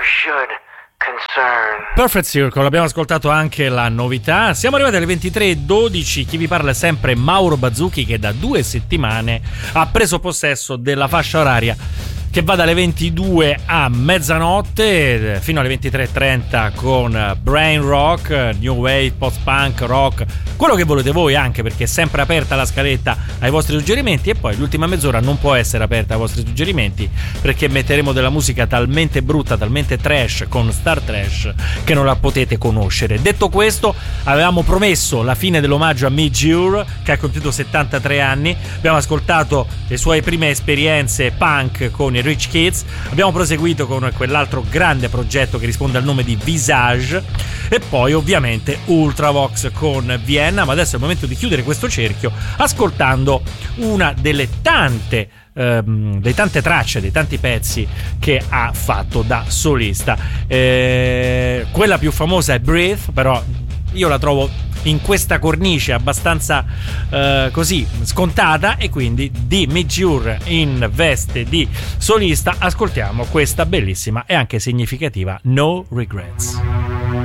should concern. Perfect Circle, abbiamo ascoltato anche la novità. Siamo arrivati alle 23:12. Chi vi parla è sempre Mauro Bazzucchi, che da 2 settimane ha preso possesso della fascia oraria che va dalle 22 a mezzanotte fino alle 23:30 con brain rock, new wave, post-punk, rock, quello che volete voi, anche perché è sempre aperta la scaletta ai vostri suggerimenti. E poi l'ultima mezz'ora non può essere aperta ai vostri suggerimenti, perché metteremo della musica talmente brutta, talmente trash, con Star Trash, che non la potete conoscere. Detto questo, avevamo promesso la fine dell'omaggio a Midge Ure, che ha compiuto 73 anni. Abbiamo ascoltato le sue prime esperienze punk con i Rich Kids, abbiamo proseguito con quell'altro grande progetto che risponde al nome di Visage, e poi ovviamente Ultravox con Vienna. Ma adesso è il momento di chiudere questo cerchio ascoltando una delle tante tracce, dei tanti pezzi che ha fatto da solista. Quella più famosa è Breathe, però io la trovo in questa cornice abbastanza così scontata, e quindi di Midge Ure in veste di solista ascoltiamo questa bellissima e anche significativa No Regrets.